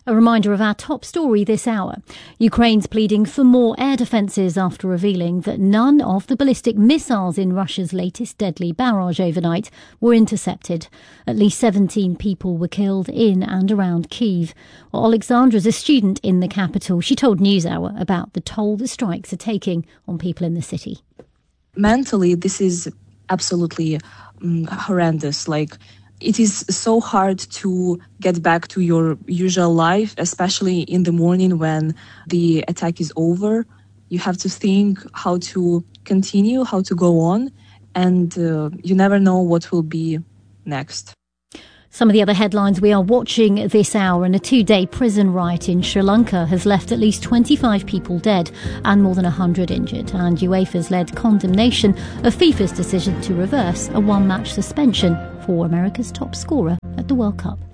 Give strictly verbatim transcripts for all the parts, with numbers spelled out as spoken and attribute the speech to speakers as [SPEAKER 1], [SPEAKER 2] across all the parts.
[SPEAKER 1] A reminder of our top story this hour. Ukraine's pleading for more air defences after revealing that none of the ballistic missiles in Russia's latest deadly barrage overnight were intercepted. At least seventeen people were killed in and around Kyiv. Well, Alexandra's a student in the capital. She told NewsHour about the toll the strikes are taking on people in the city.
[SPEAKER 2] Mentally, this is absolutely um, horrendous. Like, it is so hard to get back to your usual life, especially in the morning when the attack is over. You have to think how to continue, how to go on, and uh, you never know what will be next.
[SPEAKER 1] Some of the other headlines we are watching this hour, and a two-day prison riot in Sri Lanka has left at least twenty-five people dead and more than one hundred injured. And UEFA's led condemnation of FIFA's decision to reverse a one-match suspension for America's top scorer at the World Cup.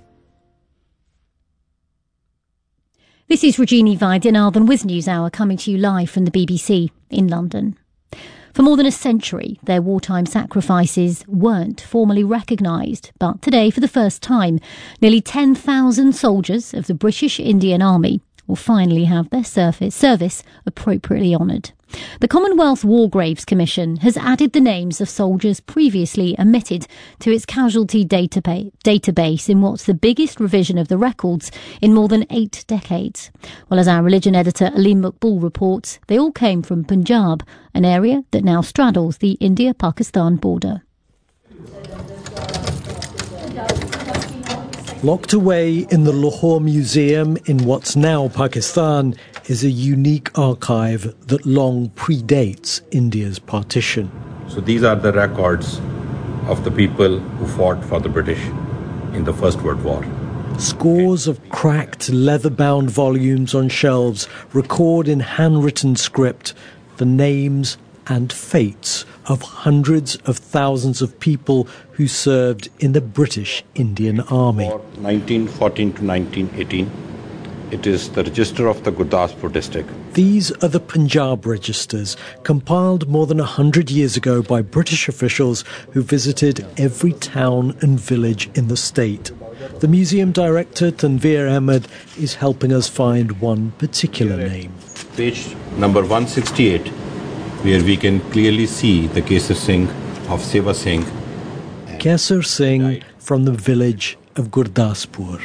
[SPEAKER 1] This is Regina Vaidyanathan with NewsHour, coming to you live from the B B C in London. For more than a century, their wartime sacrifices weren't formally recognised, but today, for the first time, nearly ten thousand soldiers of the British Indian Army will finally have their service, service appropriately honoured. The Commonwealth War Graves Commission has added the names of soldiers previously omitted to its casualty database, database in what's the biggest revision of the records in more than eight decades. Well, as our religion editor Aleem Maqbool reports, they all came from Punjab, an area that now straddles the India-Pakistan border.
[SPEAKER 3] Locked away in the Lahore Museum in what's now Pakistan is a unique archive that long predates India's partition.
[SPEAKER 4] So these are the records of the people who fought for the British in the First World War.
[SPEAKER 3] Scores of cracked, leather-bound volumes on shelves record in handwritten script the names and fates of hundreds of thousands of people who served in the British Indian Army.
[SPEAKER 4] nineteen fourteen to nineteen eighteen, it is the register of the Gurdaspur district.
[SPEAKER 3] These are the Punjab registers, compiled more than a hundred years ago by British officials who visited every town and village in the state. The museum director, Tanveer Ahmed, is helping us find one particular name.
[SPEAKER 4] Page number one sixty-eight, where we can clearly see the Kesar Singh of Seva Singh.
[SPEAKER 3] Kesar Singh from the village of Gurdaspur.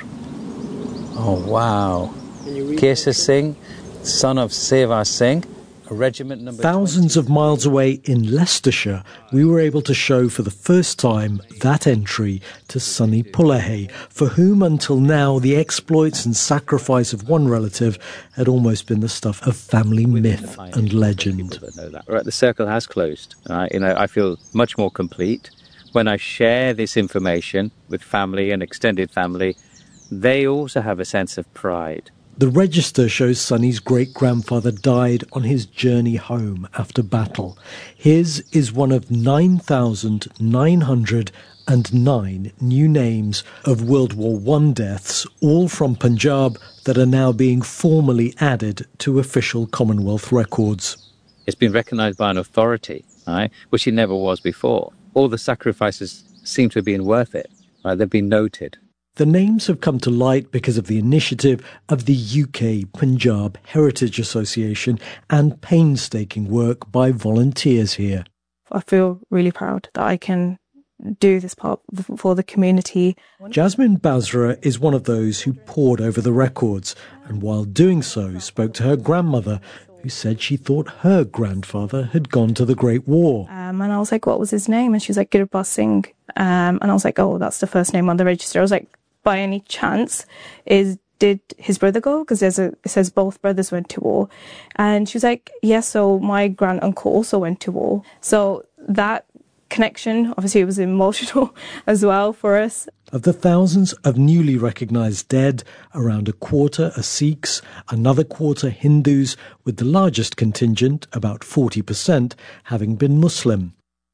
[SPEAKER 5] Oh, wow. Kesar Singh, son of Seva Singh, a regiment number...
[SPEAKER 3] Thousands of miles away in Leicestershire, we were able to show for the first time that entry to Sunny Pulahay, for whom until now the exploits and sacrifice of one relative had almost been the stuff of family myth and legend.
[SPEAKER 5] Right, the circle has closed. Uh, you know, I feel much more complete. When I share this information with family and extended family, they also have a sense of pride.
[SPEAKER 3] The register shows Sunny's great-grandfather died on his journey home after battle. His is one of nine thousand nine hundred nine new names of World War One deaths, all from Punjab, that are now being formally added to official Commonwealth records.
[SPEAKER 5] It's been recognised by an authority, right, which it never was before. All the sacrifices seem to have been worth it. Right? They've been noted.
[SPEAKER 3] The names have come to light because of the initiative of the U K Punjab Heritage Association and painstaking work by volunteers here.
[SPEAKER 6] I feel really proud that I can do this part for the community.
[SPEAKER 3] Jasmine Basra is one of those who pored over the records, and while doing so spoke to her grandmother, who said she thought her grandfather had gone to the Great War.
[SPEAKER 6] Um, and I was like, what was his name? And she was like, Gurbaz Singh. Um, and I was like, oh, that's the first name on the register. I was like, by any chance, is did his brother go? Because there's a it says both brothers went to war. And she was like, yes, yeah, so my grand-uncle also went to war. So that connection, obviously it was emotional as well for us.
[SPEAKER 3] Of the thousands of newly recognised dead, around a quarter are Sikhs, another quarter Hindus, with the largest contingent, about forty percent, having been Muslim.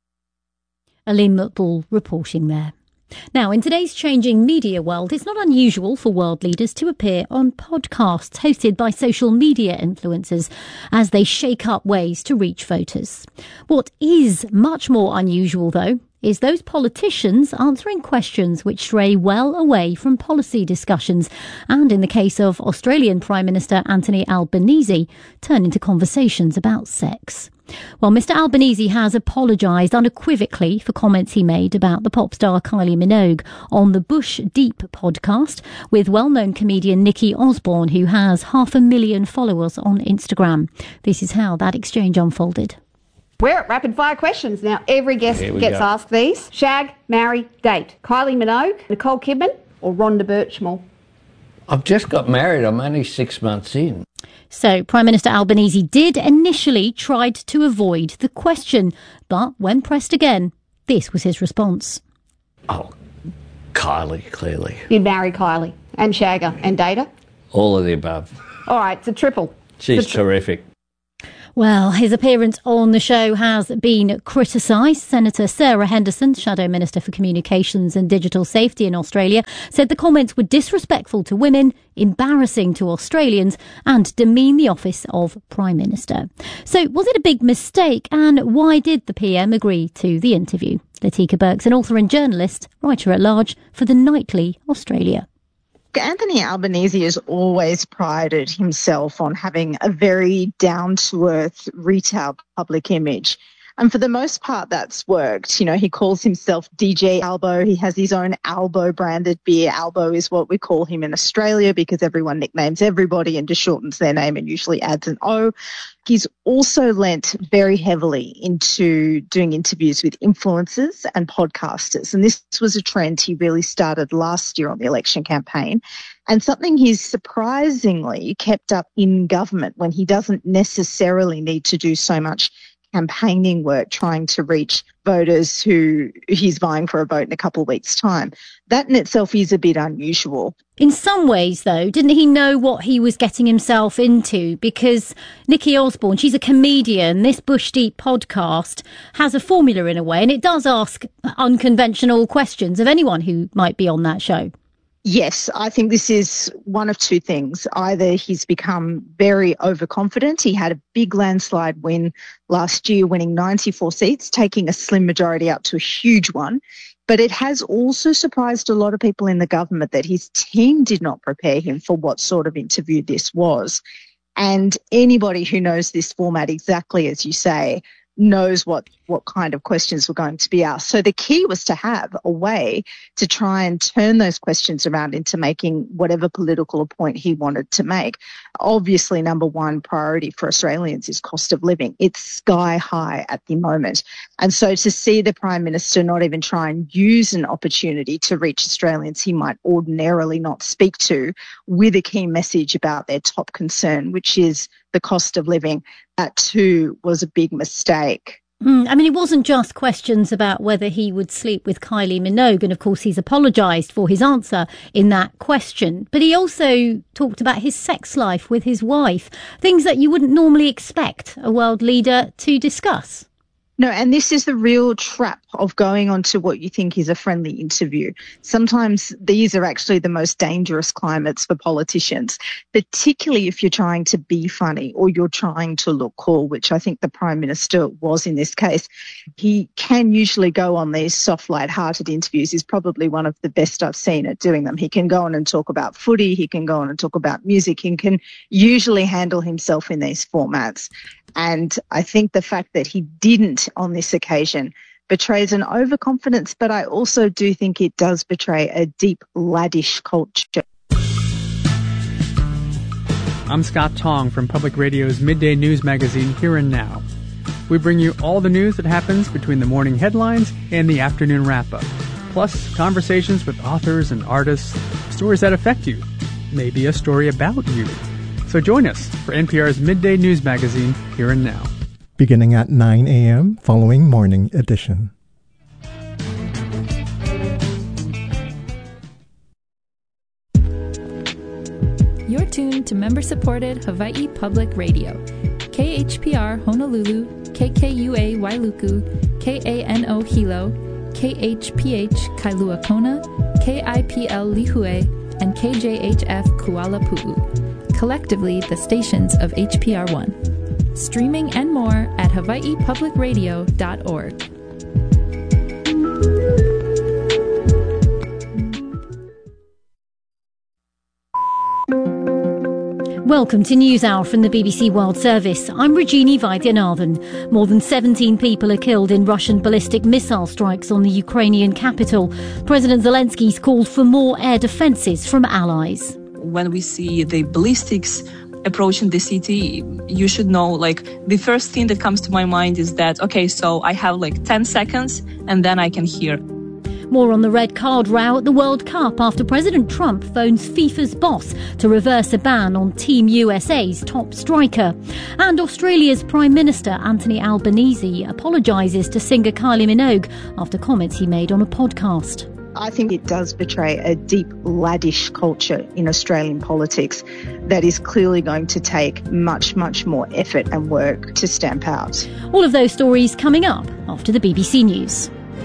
[SPEAKER 1] Aleem Maqbool reporting there. Now, in today's changing media world, it's not unusual for world leaders to appear on podcasts hosted by social media influencers as they shake up ways to reach voters. What is much more unusual, though, is those politicians answering questions which stray well away from policy discussions, and in the case of Australian Prime Minister Anthony Albanese, turn into conversations about sex. Well, Mr Albanese has apologised unequivocally for comments he made about the pop star Kylie Minogue on the Bush Deep podcast with well-known comedian Nikki Osborne, who has half a million followers on Instagram. This is how that exchange unfolded.
[SPEAKER 7] We're at rapid fire questions now. Every guest gets go. asked these. Shag, marry, date. Kylie Minogue, Nicole Kidman or Rhonda Birchmore?
[SPEAKER 8] I've just got married. I'm only six months in.
[SPEAKER 1] So Prime Minister Albanese did initially try to avoid the question, but when pressed again, this was his response.
[SPEAKER 8] Oh, Kylie, clearly.
[SPEAKER 7] You'd marry Kylie and shag her and date her?
[SPEAKER 8] All of the above.
[SPEAKER 7] All right, it's a triple.
[SPEAKER 8] She's
[SPEAKER 7] a tri-
[SPEAKER 8] terrific.
[SPEAKER 1] Well, his appearance on the show has been criticised. Senator Sarah Henderson, Shadow Minister for Communications and Digital Safety in Australia, said the comments were disrespectful to women, embarrassing to Australians, and demean the office of Prime Minister. So was it a big mistake, and why did the P M agree to the interview? Latika Burks, an author and journalist, writer at large for The Nightly Australia.
[SPEAKER 9] Anthony Albanese has always prided himself on having a very down-to-earth retail public image. And for the most part, that's worked. You know, he calls himself D J Albo. He has his own Albo branded beer. Albo is what we call him in Australia because everyone nicknames everybody and just shortens their name and usually adds an O. He's also lent very heavily into doing interviews with influencers and podcasters. And this was a trend he really started last year on the election campaign, and something he's surprisingly kept up in government when he doesn't necessarily need to do so much campaigning work trying to reach voters who he's vying for a vote in a couple of weeks' time. That in itself is a bit unusual.
[SPEAKER 1] In some ways, though, didn't he know what he was getting himself into? Because Nikki Osborne, she's a comedian. This Bush Deep podcast has a formula in a way, and it does ask unconventional questions of anyone who might be on that show.
[SPEAKER 9] Yes, I think this is one of two things. Either he's become very overconfident. He had a big landslide win last year, winning ninety-four seats, taking a slim majority up to a huge one. But it has also surprised a lot of people in the government that his team did not prepare him for what sort of interview this was. And anybody who knows this format exactly as you say knows what, what kind of questions were going to be asked. So the key was to have a way to try and turn those questions around into making whatever political point he wanted to make. Obviously, number one priority for Australians is cost of living. It's sky high at the moment. And so to see the Prime Minister not even try and use an opportunity to reach Australians he might ordinarily not speak to with a key message about their top concern, which is the cost of living, that too was a big mistake.
[SPEAKER 1] Mm, I mean, it wasn't just questions about whether he would sleep with Kylie Minogue, and of course he's apologised for his answer in that question, but he also talked about his sex life with his wife, things that you wouldn't normally expect a world leader to discuss.
[SPEAKER 9] No, and this is the real trap of going on to what you think is a friendly interview. Sometimes these are actually the most dangerous climates for politicians, particularly if you're trying to be funny or you're trying to look cool, which I think the Prime Minister was in this case. He can usually go on these soft, light-hearted interviews. He's probably one of the best I've seen at doing them. He can go on and talk about footy. He can go on and talk about music. He can usually handle himself in these formats. And I think the fact that he didn't on this occasion betrays an overconfidence, but I also do think it does betray a deep laddish culture.
[SPEAKER 10] I'm Scott Tong from Public Radio's midday news magazine Here and Now. We bring you all the news that happens between the morning headlines and the afternoon wrap-up, plus conversations with authors and artists, stories that affect you, maybe a story about you. So join us for N P R's midday news magazine, Here and Now.
[SPEAKER 11] Beginning at nine a.m. following morning edition.
[SPEAKER 12] You're tuned to member-supported Hawaii Public Radio. K H P R Honolulu, K K U A Wailuku, K A N O Hilo, K H P H Kailua Kona, K I P L Lihue, and K J H F Kuala Pu'u. Collectively the stations of H P R one. Streaming and more at hawaii public radio dot org.
[SPEAKER 1] Welcome to NewsHour from the B B C World Service. I'm Regina Vaidyanathan. More than seventeen people are killed in Russian ballistic missile strikes on the Ukrainian capital. President Zelensky's called for more air defences from allies.
[SPEAKER 2] When we see the ballistics approaching the city, you should know, like, the first thing that comes to my mind is that, okay, so I have like ten seconds and then I can hear.
[SPEAKER 1] More on the red card row at the World Cup after President Trump phones FIFA's boss to reverse a ban on Team U S A's top striker. And Australia's Prime Minister Anthony Albanese apologises to singer Kylie Minogue after comments he made on a podcast.
[SPEAKER 9] I think it does betray a deep laddish culture in Australian politics that is clearly going to take much, much more effort and work to stamp out.
[SPEAKER 1] All of those stories coming up after the B B C News.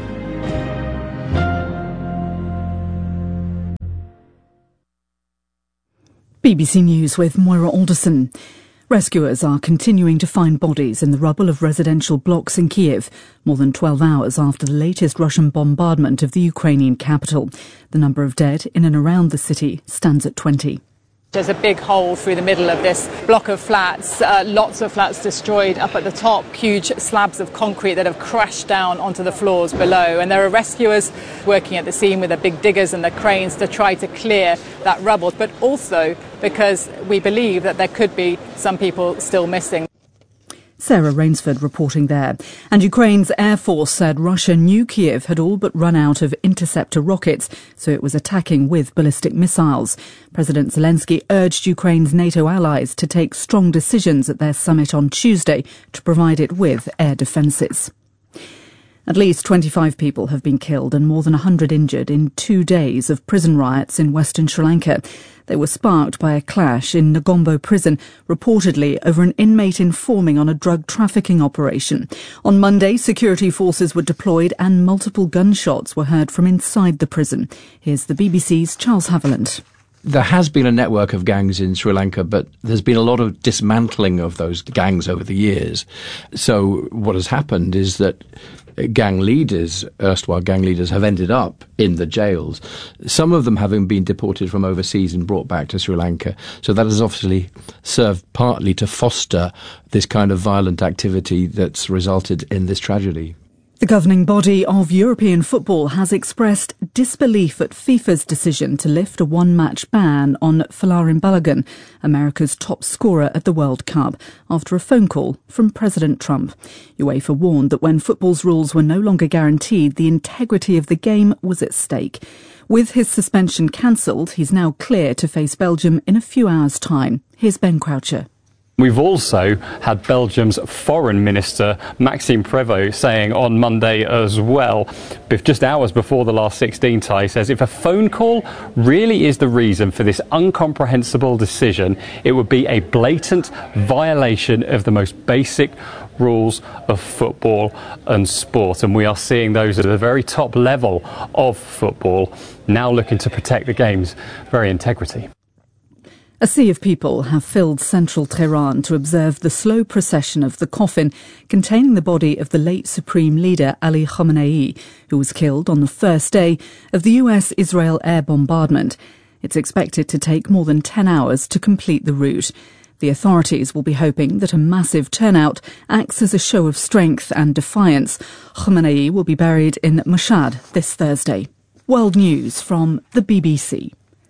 [SPEAKER 13] B B C News with Moira Alderson. Rescuers are continuing to find bodies in the rubble of residential blocks in Kiev, more than twelve hours after the latest Russian bombardment of the Ukrainian capital. The number of dead in and around the city stands at twenty.
[SPEAKER 14] There's a big hole through the middle of this block of flats, uh, lots of flats destroyed up at the top, huge slabs of concrete that have crashed down onto the floors below. And there are rescuers working at the scene with the big diggers and the cranes to try to clear that rubble, but also because we believe that there could be some people still missing.
[SPEAKER 13] Sarah Rainsford reporting there. And Ukraine's Air Force said Russia knew Kiev had all but run out of interceptor rockets, so it was attacking with ballistic missiles. President Zelensky urged Ukraine's NATO allies to take strong decisions at their summit on Tuesday to provide it with air defences. At least twenty-five people have been killed and more than one hundred injured in two days of prison riots in western Sri Lanka. They were sparked by a clash in Negombo prison, reportedly over an inmate informing on a drug trafficking operation. On Monday, security forces were deployed and multiple gunshots were heard from inside the prison. Here's the B B C's Charles Haviland.
[SPEAKER 15] There has been a network of gangs in Sri Lanka, but there's been a lot of dismantling of those gangs over the years. So what has happened is that gang leaders, erstwhile gang leaders, have ended up in the jails, some of them having been deported from overseas and brought back to Sri Lanka. So that has obviously served partly to foster this kind of violent activity that's resulted in this tragedy.
[SPEAKER 13] The governing body of European football has expressed disbelief at FIFA's decision to lift a one-match ban on Folarin Balogun, America's top scorer at the World Cup, after a phone call from President Trump. UEFA warned that when football's rules were no longer guaranteed, the integrity of the game was at stake. With his suspension cancelled, he's now clear to face Belgium in a few hours' time. Here's Ben Croucher.
[SPEAKER 16] We've also had Belgium's Foreign Minister, Maxime Prévost, saying on Monday as well, just hours before the last sixteen tie, says if a phone call really is the reason for this incomprehensible decision, it would be a blatant violation of the most basic rules of football and sport. And we are seeing those at the very top level of football now looking to protect the game's very integrity.
[SPEAKER 13] A sea of people have filled central Tehran to observe the slow procession of the coffin containing the body of the late Supreme Leader Ali Khamenei, who was killed on the first day of the U S-Israel air bombardment. It's expected to take more than ten hours to complete the route. The authorities will be hoping that a massive turnout acts as a show of strength and defiance. Khamenei will be buried in Mashhad this Thursday. World News from the B B C.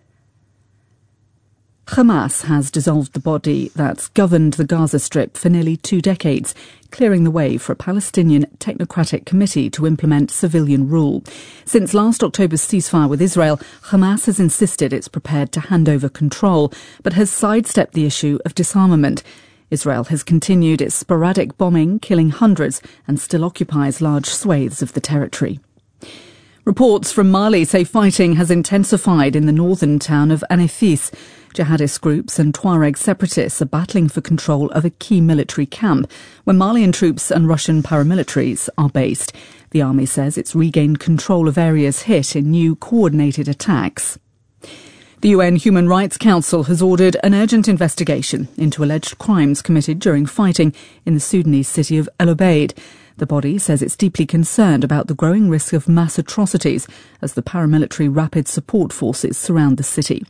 [SPEAKER 13] Hamas has dissolved the body that's governed the Gaza Strip for nearly two decades, clearing the way for a Palestinian technocratic committee to implement civilian rule. Since last October's ceasefire with Israel, Hamas has insisted it's prepared to hand over control, but has sidestepped the issue of disarmament. Israel has continued its sporadic bombing, killing hundreds, and still occupies large swathes of the territory. Reports from Mali say fighting has intensified in the northern town of Anefis. Jihadist groups and Tuareg separatists are battling for control of a key military camp where Malian troops and Russian paramilitaries are based. The army says it's regained control of areas hit in new coordinated attacks. The U N Human Rights Council has ordered an urgent investigation into alleged crimes committed during fighting in the Sudanese city of El Obeid. The body says it's deeply concerned about the growing risk of mass atrocities as the paramilitary rapid support forces surround the city.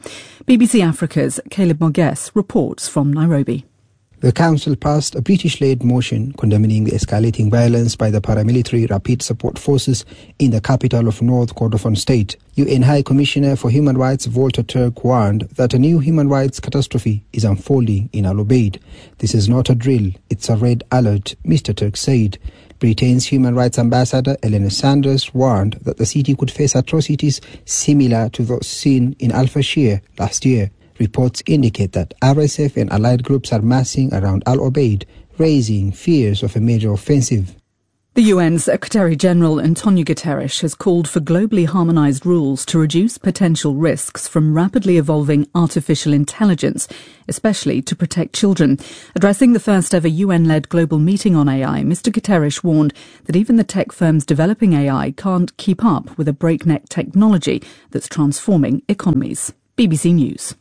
[SPEAKER 13] B B C Africa's Caleb Morges reports from Nairobi.
[SPEAKER 17] The council passed a British-led motion condemning the escalating violence by the paramilitary Rapid Support Forces in the capital of North Kordofan State. U N High Commissioner for Human Rights Volker Turk warned that a new human rights catastrophe is unfolding in Al Obeid. This is not a drill, it's a red alert, Mister Turk said. Britain's Human Rights Ambassador Eleanor Sanders warned that the city could face atrocities similar to those seen in Al Fashir last year. Reports indicate that R S F and allied groups are massing around Al Obeid, raising fears of a major offensive.
[SPEAKER 13] The U N Secretary-General Antonio Guterres has called for globally harmonised rules to reduce potential risks from rapidly evolving artificial intelligence, especially to protect children. Addressing the first ever U N-led global meeting on A I, Mister Guterres warned that even the tech firms developing A I can't keep up with a breakneck technology that's transforming economies. B B C News.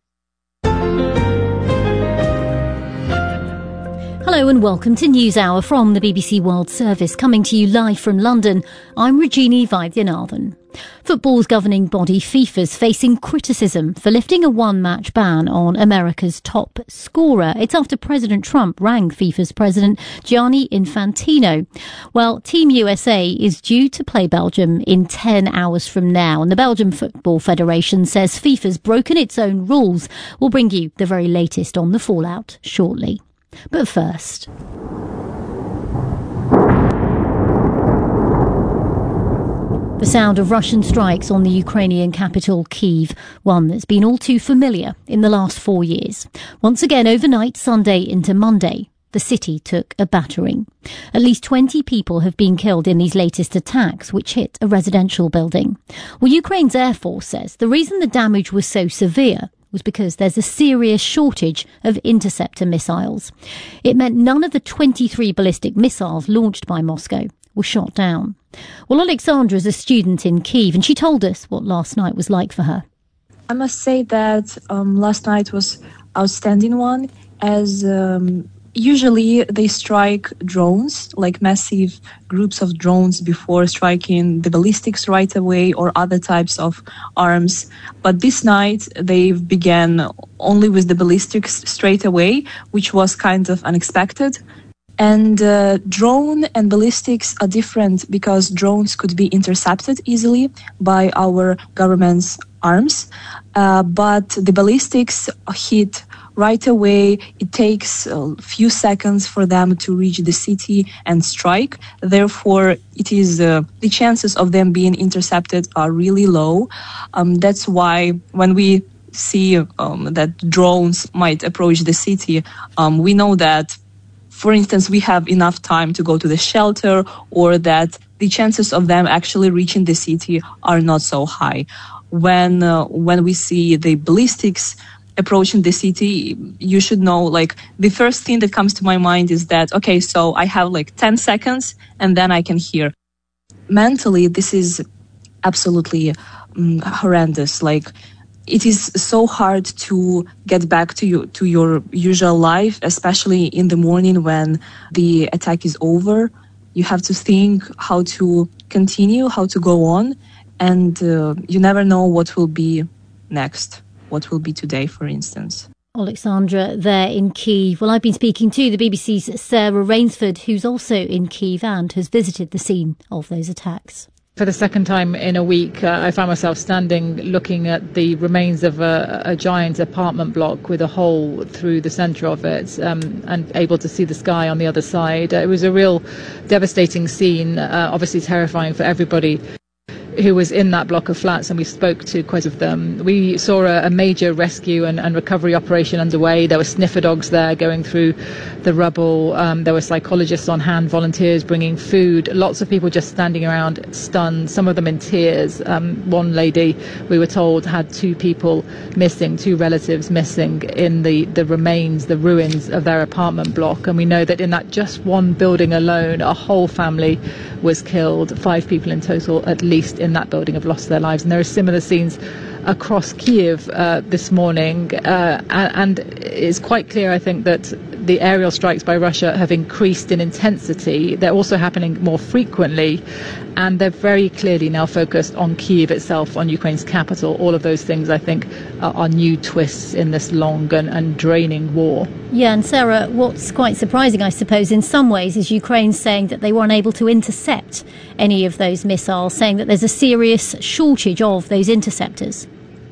[SPEAKER 1] Hello and welcome to NewsHour from the B B C World Service, coming to you live from London. I'm Regina Vaidyanathan. Football's governing body FIFA's facing criticism for lifting a one-match ban on America's top scorer. It's after President Trump rang FIFA's president Gianni Infantino. Well, Team U S A is due to play Belgium in ten hours from now, and the Belgian Football Federation says FIFA's broken its own rules. We'll bring you the very latest on the fallout shortly. But first, the sound of Russian strikes on the Ukrainian capital, Kyiv, one that's been all too familiar in the last four years. Once again, overnight, Sunday into Monday, the city took a battering. At least twenty people have been killed in these latest attacks, which hit a residential building. Well, Ukraine's Air Force says the reason the damage was so severe was because there's a serious shortage of interceptor missiles. It meant none of the twenty-three ballistic missiles launched by Moscow were shot down. Well, Alexandra is a student in Kyiv, and she told us what last night was like for her.
[SPEAKER 2] I must say that um, last night was outstanding one, as um, usually they strike drones, like massive groups of drones before striking the ballistics right away or other types of arms. But this night they began only with the ballistics straight away, which was kind of unexpected. And uh, drone and ballistics are different because drones could be intercepted easily by our government's arms, uh, but the ballistics hit right away. It takes a few seconds for them to reach the city and strike. Therefore, it is uh, the chances of them being intercepted are really low. Um, that's why when we see um, that drones might approach the city, um, we know that, for instance, we have enough time to go to the shelter, or that the chances of them actually reaching the city are not so high. When uh, when we see the ballistics approaching the city, you should know, like, the first thing that comes to my mind is that, okay, so I have like ten seconds and then I can hear. Mentally, this is absolutely um, horrendous. Like, it is so hard to get back to you, to your usual life, especially in the morning when the attack is over. You have to think how to continue, how to go on, and uh, you never know what will be next. What will be today, for instance.
[SPEAKER 1] Alexandra there in Kyiv. Well, I've been speaking to the B B C's Sarah Rainsford, who's also in Kyiv and has visited the scene of those attacks.
[SPEAKER 14] For the second time in a week, uh, I found myself standing looking at the remains of a, a giant apartment block with a hole through the centre of it, um, and able to see the sky on the other side. Uh, it was a real devastating scene, uh, obviously terrifying for everybody who was in that block of flats, and we spoke to quite a few of them. We saw a, a major rescue and, and recovery operation underway. There were sniffer dogs there going through the rubble. Um, there were psychologists on hand, volunteers bringing food. Lots of people just standing around stunned, some of them in tears. Um, one lady, we were told, had two people missing, two relatives missing in the, the remains, the ruins of their apartment block. And we know that in that just one building alone, a whole family was killed. Five people in total, at least, in that building have lost their lives. And there are similar scenes across Kyiv uh, this morning, uh, and it's quite clear, I think, that the aerial strikes by Russia have increased in intensity. They're also happening more frequently, and they're very clearly now focused on Kyiv itself, on Ukraine's capital. All of those things, I think, are, are new twists in this long and, and draining war.
[SPEAKER 1] Yeah, and Sarah, what's quite surprising, I suppose, in some ways, is Ukraine saying that they weren't able to intercept any of those missiles, saying that there's a serious shortage of those interceptors.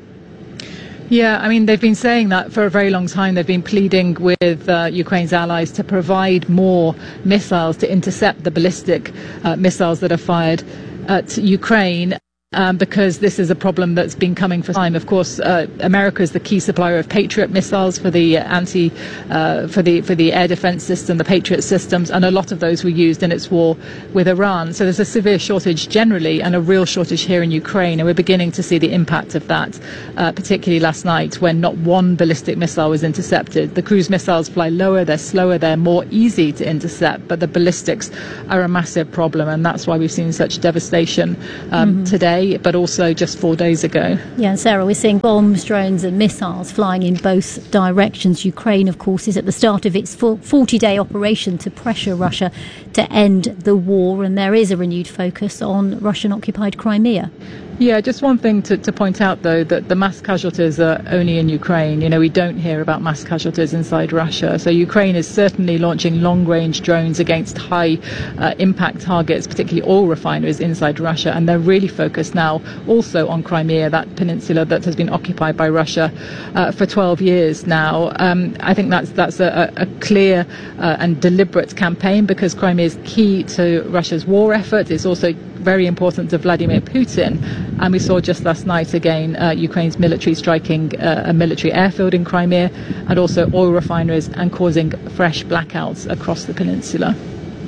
[SPEAKER 14] Yeah, I mean, they've been saying that for a very long time. They've been pleading with uh, Ukraine's allies to provide more missiles to intercept the ballistic uh, missiles that are fired at Ukraine. Um, because this is a problem that's been coming for time. Of course, uh, America is the key supplier of Patriot missiles for the anti, uh, for the for the air defense system, the Patriot systems, and a lot of those were used in its war with Iran. So there's a severe shortage generally, and a real shortage here in Ukraine, and we're beginning to see the impact of that, uh, particularly last night when not one ballistic missile was intercepted. The cruise missiles fly lower, they're slower, they're more easy to intercept, but the ballistics are a massive problem, and that's why we've seen such devastation um, mm-hmm. today, but also just four days ago.
[SPEAKER 1] Yeah, and Sarah, we're seeing bombs, drones and missiles flying in both directions. Ukraine, of course, is at the start of its forty-day operation to pressure Russia to end the war, and there is a renewed focus on Russian-occupied Crimea.
[SPEAKER 14] Yeah, just one thing to, to point out, though, that the mass casualties are only in Ukraine. You know, we don't hear about mass casualties inside Russia. So Ukraine is certainly launching long-range drones against high-impact uh, targets, particularly oil refineries inside Russia. And they're really focused now also on Crimea, that peninsula that has been occupied by Russia uh, for twelve years now. Um, I think that's that's a, a clear uh, and deliberate campaign, because Crimea is key to Russia's war effort. It's also very important to Vladimir Putin. And we saw just last night again uh, Ukraine's military striking uh, a military airfield in Crimea, and also oil refineries, and causing fresh blackouts across the peninsula.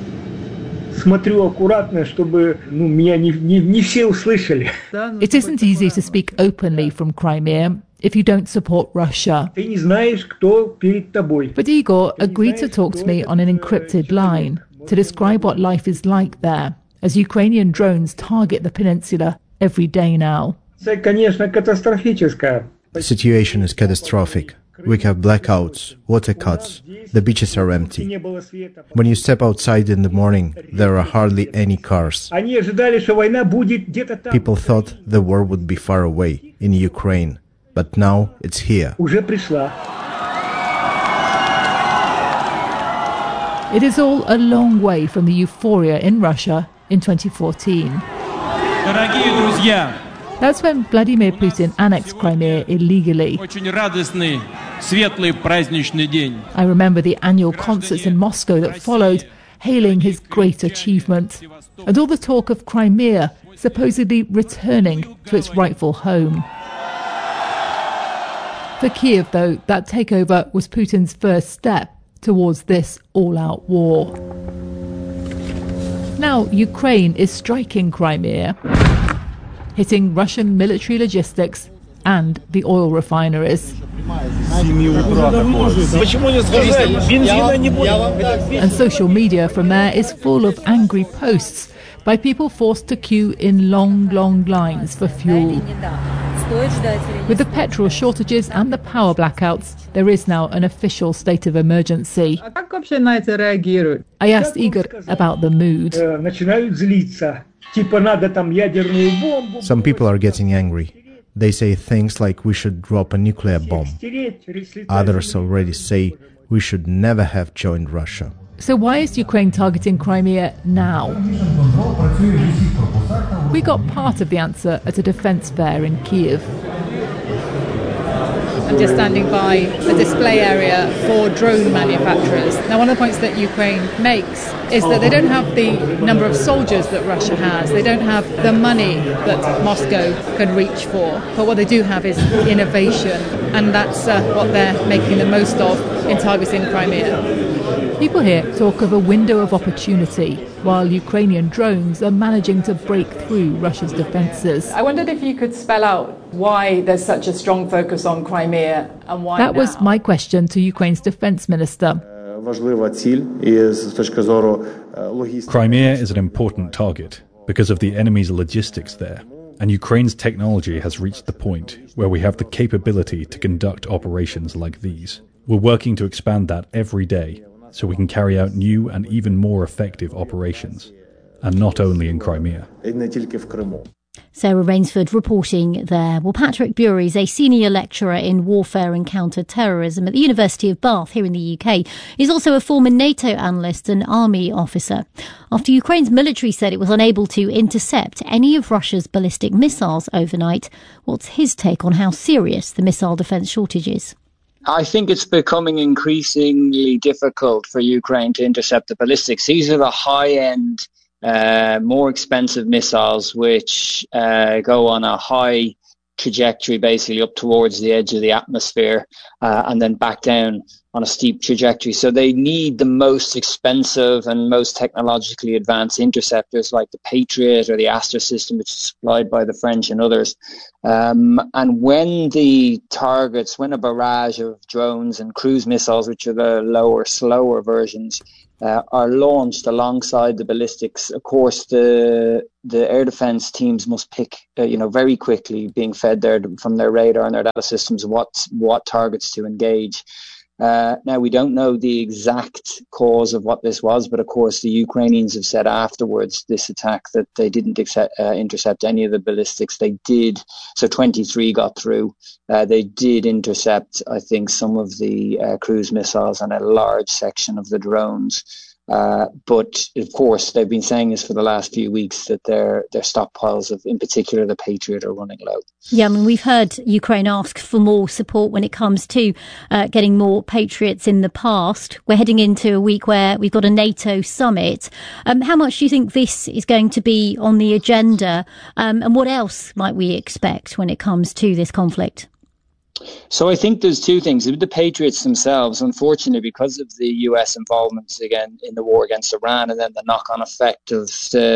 [SPEAKER 18] It isn't easy to speak openly from Crimea if you don't support Russia. But Igor agreed to talk to me on an encrypted line to describe what life is like there, as Ukrainian drones target the peninsula every day now.
[SPEAKER 19] The situation is catastrophic. We have blackouts, water cuts, the beaches are empty. When you step outside in the morning, there are hardly any cars. People thought the war would be far away, in Ukraine, but now it's here.
[SPEAKER 18] It is all a long way from the euphoria in Russia in twenty fourteen. That's when Vladimir Putin annexed Crimea illegally. I remember the annual concerts in Moscow that followed, hailing his great achievement, and all the talk of Crimea supposedly returning to its rightful home. For Kyiv, though, that takeover was Putin's first step towards this all-out war. Now Ukraine is striking Crimea, hitting Russian military logistics and the oil refineries. And social media from there is full of angry posts by people forced to queue in long, long lines for fuel. With the petrol shortages and the power blackouts, there is now an official state of emergency. I asked Igor about the mood.
[SPEAKER 19] Some people are getting angry. They say things like we should drop a nuclear bomb. Others already say we should never have joined Russia.
[SPEAKER 18] So why is Ukraine targeting Crimea now? We got part of the answer at a defence fair in Kyiv.
[SPEAKER 14] I'm just standing by a display area for drone manufacturers. Now, one of the points that Ukraine makes is that they don't have the number of soldiers that Russia has. They don't have the money that Moscow can reach for. But what they do have is innovation, and that's uh, what they're making the most of in targeting Crimea.
[SPEAKER 18] People here talk of a window of opportunity, while Ukrainian drones are managing to break through Russia's defences.
[SPEAKER 14] I wondered if you could spell out why there's such a strong focus on Crimea and why
[SPEAKER 18] That
[SPEAKER 14] now?
[SPEAKER 18] was my question to Ukraine's defence minister.
[SPEAKER 20] Crimea is an important target because of the enemy's logistics there, and Ukraine's technology has reached the point where we have the capability to conduct operations like these. We're working to expand that every day so we can carry out new and even more effective operations, and not only in Crimea.
[SPEAKER 1] Sarah Rainsford reporting there. Well, Patrick Bury is a senior lecturer in warfare and counter-terrorism at the University of Bath here in the U K. He's also a former NATO analyst and army officer. After Ukraine's military said it was unable to intercept any of Russia's ballistic missiles overnight, what's his take on how serious the missile defence shortage is?
[SPEAKER 21] I think it's becoming increasingly difficult for Ukraine to intercept the ballistics. These are the high-end, uh, more expensive missiles which uh, go on a high trajectory, basically up towards the edge of the atmosphere uh, and then back down on a steep trajectory. So they need the most expensive and most technologically advanced interceptors like the Patriot or the Astra system, which is supplied by the French and others. Um, and when the targets, when a barrage of drones and cruise missiles, which are the lower, slower versions, uh, are launched alongside the ballistics, of course, the the air defence teams must pick, uh, you know, very quickly, being fed their, from their radar and their data systems, what what targets to engage. Uh, now, we don't know the exact cause of what this was, but of course the Ukrainians have said afterwards this attack that they didn't accept, uh, intercept any of the ballistics. They did, so twenty-three got through. Uh, they did intercept, I think, some of the uh, cruise missiles and a large section of the drones. Uh, but of course, they've been saying this for the last few weeks that their their stockpiles of, in particular, the Patriot, are running low.
[SPEAKER 1] Yeah, I mean, we've heard Ukraine ask for more support when it comes to uh, getting more Patriots in the past. We're heading into a week where we've got a NATO summit. Um, how much do you think this is going to be on the agenda? Um, and what else might we expect when it comes to this conflict?
[SPEAKER 21] So I think there's two things. With the Patriots themselves, unfortunately, because of the U S involvement again in the war against Iran and then the knock-on effect of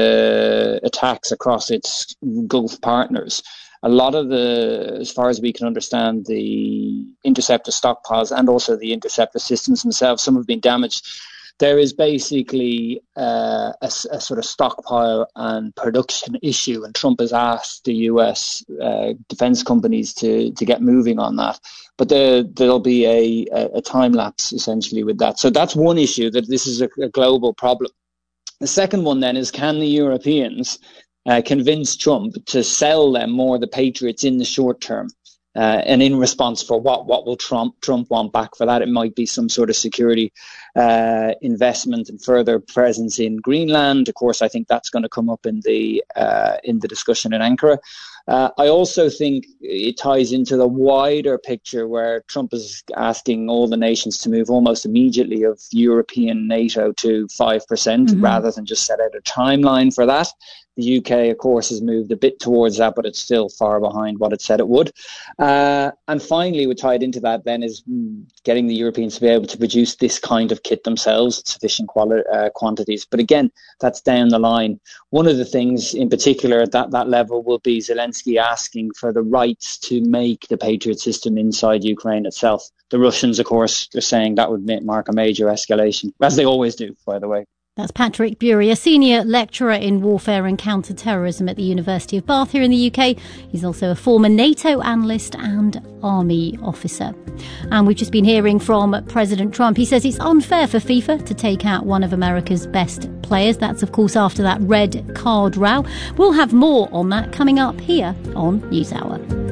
[SPEAKER 21] the attacks across its Gulf partners, a lot of the, as far as we can understand, the interceptor stockpiles and also the interceptor systems themselves, some have been damaged. There is basically uh, a, a sort of stockpile and production issue, and Trump has asked the U S uh, defense companies to to get moving on that. But there, there'll be a, a time lapse essentially with that. So that's one issue, that this is a, a global problem. The second one then is, can the Europeans uh, convince Trump to sell them more of the Patriots in the short term? Uh, and in response for what, what will Trump Trump want back for that? It might be some sort of security uh, investment and further presence in Greenland. Of course, I think that's going to come up in the uh, in the discussion in Ankara. Uh, I also think it ties into the wider picture where Trump is asking all the nations to move almost immediately of European NATO to five percent mm-hmm. rather than just set out a timeline for that. The U K, of course, has moved a bit towards that, but it's still far behind what it said it would. Uh, and finally, what tied into that then is getting the Europeans to be able to produce this kind of kit themselves at sufficient quali- uh, quantities. But again, that's down the line. One of the things in particular at that, that level will be Zelensky asking for the rights to make the Patriot system inside Ukraine itself. The Russians, of course, are saying that would mark a major escalation, as they always do, by the way.
[SPEAKER 1] That's Patrick Bury, a senior lecturer in warfare and counter-terrorism at the University of Bath here in the U K. He's also a former NATO analyst and army officer. And we've just been hearing from President Trump. He says it's unfair for FIFA to take out one of America's best players. That's, of course, after that red card row. We'll have more on that coming up here on NewsHour.